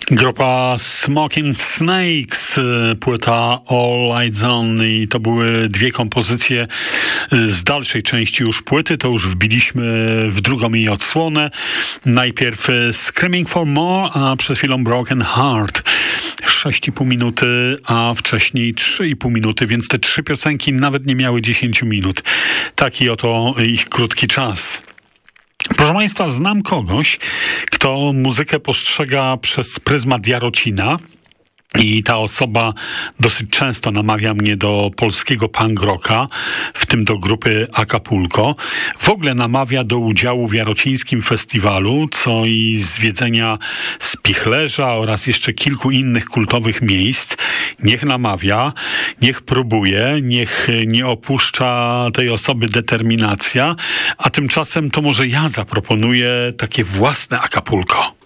Grupa Smoking Snakes, płyta All Lights On, i to były dwie kompozycje z dalszej części już płyty. To już wbiliśmy w drugą jej odsłonę. Najpierw Screaming for More, a przed chwilą Broken Heart. 6,5 minuty, a wcześniej 3,5 minuty, więc te trzy piosenki nawet nie miały 10 minut. Taki oto ich krótki czas. Proszę Państwa, znam kogoś, kto muzykę postrzega przez pryzmat Jarocina. I ta osoba dosyć często namawia mnie do polskiego punk rocka, w tym do grupy Acapulco. W ogóle namawia do udziału w jarocińskim festiwalu, co i zwiedzenia Spichlerza oraz jeszcze kilku innych kultowych miejsc. Niech namawia, niech próbuje, niech nie opuszcza tej osoby determinacja, a tymczasem to może ja zaproponuję takie własne Acapulco.